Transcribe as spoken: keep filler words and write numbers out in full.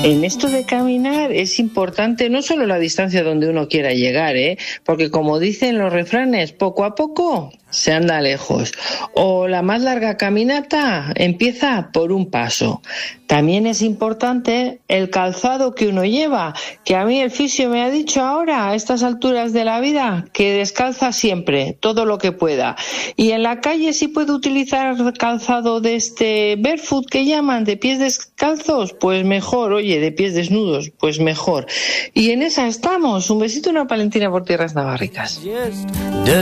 En esto de caminar es importante no solo la distancia donde uno quiera llegar, ¿eh? Porque como dicen los refranes, poco a poco se anda lejos. O la más larga caminata empieza por un paso. También es importante el calzado que uno lleva, que a mí el fisio me ha dicho ahora, a estas alturas de la vida, que descalza siempre, todo lo que pueda. Y en la calle sí puedo utilizar calzado de este barefoot que llaman, de pies descalzos, pues mejor, oye, de pies desnudos, pues mejor. Y en esa estamos. Un besito y una palentina por tierras navarricas.